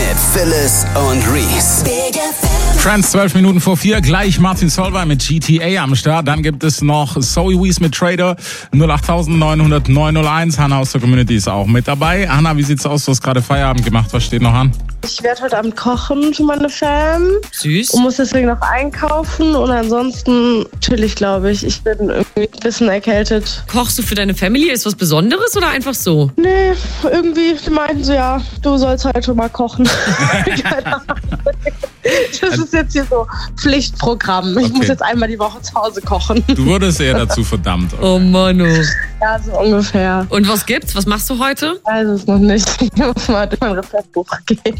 mit Phyllis und Reese. Friends, 12 Minuten vor 4, gleich Martin Solveig mit GTA am Start. Dann gibt es noch Zoe Wees mit Trader, 08900 901. Hanna aus der Community ist auch mit dabei. Hanna, wie sieht's aus? Du hast gerade Feierabend gemacht. Was steht noch an? Ich werde heute Abend kochen für meine Fam. Süß. Und muss deswegen noch einkaufen. Und ansonsten chillig, glaube ich. Ich bin irgendwie ein bisschen erkältet. Kochst du für deine Family? Ist was Besonderes oder einfach so? Nee, irgendwie, die meinten so, ja, du sollst heute mal kochen. Das ist jetzt hier so Pflichtprogramm. Ich muss jetzt einmal die Woche zu Hause kochen. Du wurdest eher dazu verdammt. Okay. Oh Manu. Ja, so ungefähr. Und was gibt's? Was machst du heute? Ich weiß es noch nicht. Ich muss mal durch mein Rezeptbuch gehen.